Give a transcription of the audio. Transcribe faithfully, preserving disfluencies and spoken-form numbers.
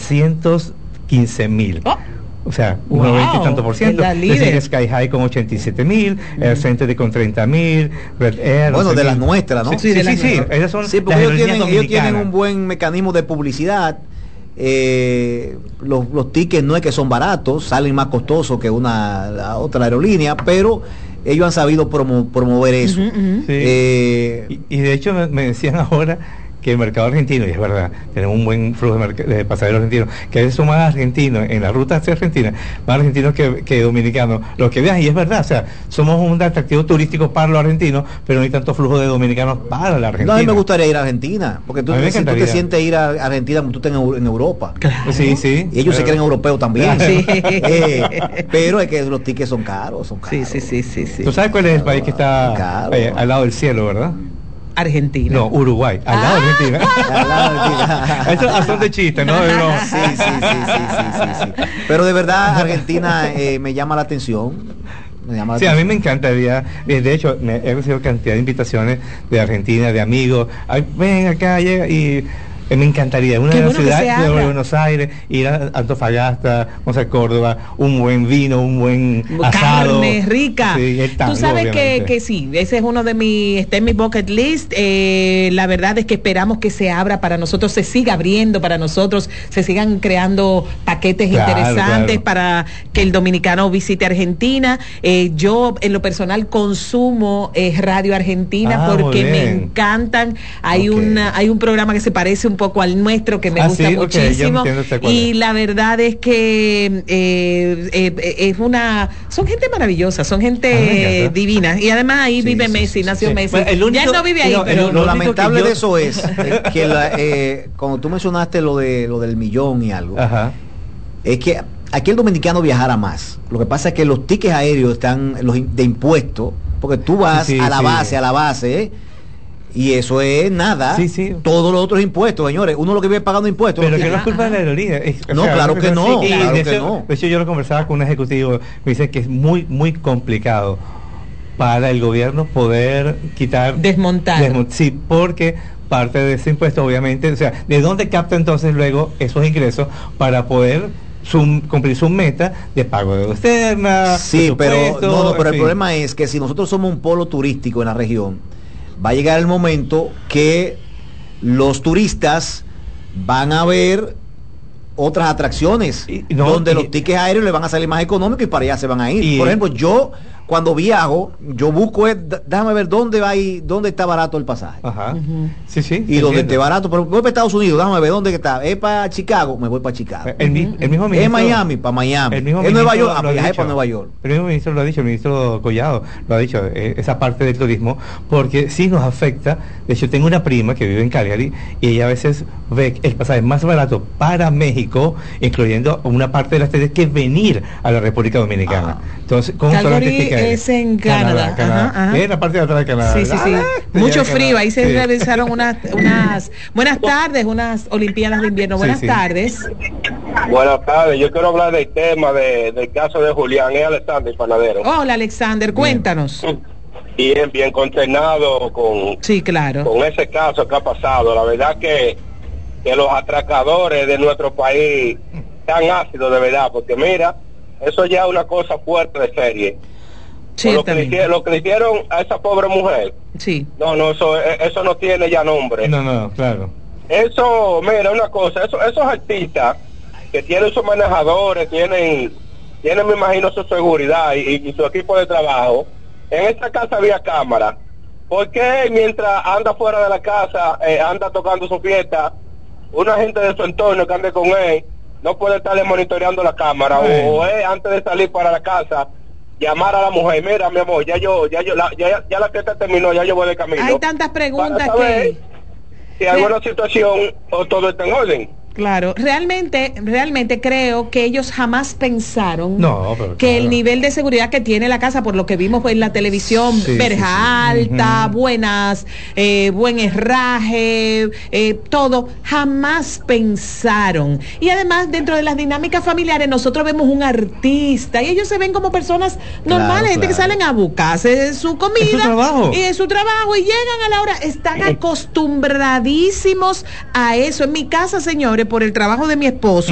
trescientos quince mil. Oh. O sea, un Wow, noventa y tanto por ciento. es la líder. Sky High con ochenta y siete mil, mm. Air Century con treinta mil, Red Air. Bueno, de las nuestras, ¿no? Sí, sí, sí, sí, ellas son sí, porque ellos tienen, ellos tienen un buen mecanismo de publicidad. Eh, los, los tickets no es que son baratos, salen más costosos que una la otra aerolínea, pero ellos han sabido promo, promover eso. Uh-huh, uh-huh. Sí. Eh, y, y de hecho me, me decían ahora que el mercado argentino, y es verdad, tenemos un buen flujo de, de pasajeros argentinos, que a veces son más argentinos en la ruta hacia Argentina, más argentinos que, que dominicanos, los que viajan, y es verdad, o sea, somos un atractivo turístico para los argentinos, pero no hay tanto flujo de dominicanos para la Argentina. No, a mí me gustaría ir a Argentina, porque tú, si tú te sientes ir a Argentina como tú estás en, en Europa. Claro. Sí, sí. Y ellos pero... se creen europeos también. Sí. Eh, pero es que los tickets son caros, son caros. Sí, sí, sí, sí, sí. ¿Tú sabes cuál es el país que está eh, al lado del cielo, verdad? Argentina. No, Uruguay, al lado de Argentina. Al lado de Argentina. Eso son de chiste, ¿no? no. Sí, sí, sí, sí, sí, sí, sí. Pero de verdad Argentina eh, me llama la atención. Me llama la sí, atención. a mí me encantaría. De hecho, me he recibido cantidad de invitaciones de Argentina, de amigos. Ay, ven acá, llega y Eh, me encantaría una bueno ciudad de abra. Buenos Aires, ir a Antofagasta, vamos a Córdoba, un buen vino, un buen asado, carne rica. Sí, tango, tú sabes que, obviamente. que sí, ese es uno de mis, está en mi bucket list. Eh, la verdad es que esperamos que se abra para nosotros, se siga abriendo para nosotros, se sigan creando paquetes claro, interesantes claro. para que el dominicano visite Argentina. Eh, yo en lo personal consumo eh, Radio Argentina ah, porque me encantan. Hay okay. una, hay un programa que se parece un poco al nuestro que me ah, gusta sí, muchísimo okay, y la verdad es que eh, eh, es una son gente maravillosa, son gente ah, divina y además ahí sí, vive sí, Messi, sí, nació sí. Messi bueno, único, ya no vive ahí no, pero lo, lo lamentable yo... de eso es eh, que la, eh, cuando tú mencionaste lo de lo del millón y algo Ajá. es que aquí el dominicano viajara más. Lo que pasa es que los tickets aéreos están los de impuestos porque tú vas sí, a la sí. base a la base ¿eh? Y eso es nada, sí, sí. todos los otros impuestos, señores, uno lo que vive pagando impuestos. Pero que no es culpa de la aerolínea. No, sea, claro que no, sí, claro de que hecho, no. De hecho, yo lo conversaba con un ejecutivo, me dice que es muy, muy complicado para el gobierno poder quitar... Desmontar. Desmont sí, porque parte de ese impuesto, obviamente, o sea, ¿de dónde capta entonces luego esos ingresos para poder... Su, cumplir su meta de pago de externa? Sí, pero, no, no, pero el problema es que si nosotros somos un polo turístico en la región, va a llegar el momento que los turistas van a ver otras atracciones y, no, donde y, los tickets aéreos le van a salir más económicos y para allá se van a ir. Y, por ejemplo, yo cuando viajo, yo busco, es, déjame ver dónde va y dónde está barato el pasaje. Ajá. Uh-huh. Sí, sí. Y donde esté barato, pero voy para Estados Unidos, déjame ver dónde está. Es para Chicago, me voy para Chicago. El, uh-huh. el mismo ministro, es Miami, para Miami. Es Nueva York, a viajar para Nueva York. El mismo ministro lo ha dicho, el ministro Collado lo ha dicho, eh, esa parte del turismo, porque sí nos afecta. De hecho, tengo una prima que vive en Calgary y ella a veces ve el pasaje más barato para México, incluyendo una parte de las estrellas, que venir a la República Dominicana. Ajá. Entonces, ¿cómo Calgary es en Canadá, Canadá, Canadá. Ajá, ajá. Es la parte de atrás de Canadá. Sí, sí, sí. Ah, mucho frío, Canadá. Ahí se sí. realizaron unas, unas buenas tardes, unas Olimpiadas de invierno. Buenas sí, sí. tardes. Buenas tardes, yo quiero hablar del tema de, del caso de Julián, es Alexander Panadero. Hola Alexander, cuéntanos. Bien, bien, bien consternado con, sí, claro. con ese caso que ha pasado. La verdad que, que los atracadores de nuestro país están ácidos de verdad, porque mira, eso ya es una cosa fuerte de serie. Sí, lo, que le hicieron, lo que le hicieron a esa pobre mujer. Sí. No, no, eso, eso no tiene ya nombre. No, no, claro. Eso, mira, una cosa, eso, esos artistas que tienen sus manejadores, tienen, tienen, me imagino, su seguridad y, y su equipo de trabajo. En esta casa había cámara. ¿Por qué mientras anda fuera de la casa, eh, anda tocando su fiesta, una gente de su entorno que ande con él, no puede estarle monitoreando la cámara? O, o él, antes de salir para la casa, llamar a la mujer, mira mi amor, ya yo, ya yo, la, ya, ya la fiesta terminó, ya yo voy de camino. Hay tantas preguntas que... Si hay alguna situación o todo está en orden. Claro, realmente, realmente creo que ellos jamás pensaron no, pero que claro. el nivel de seguridad que tiene la casa, por lo que vimos en la televisión, sí, verja sí, sí. alta, uh-huh. buenas, eh, buen herraje, eh, todo, jamás pensaron. Y además, dentro de las dinámicas familiares, nosotros vemos un artista y ellos se ven como personas normales, claro, gente claro. que salen a buscarse su comida ¿Es su trabajo? y es su trabajo y llegan a la hora, están acostumbradísimos a eso. En mi casa, señores, por el trabajo de mi esposo,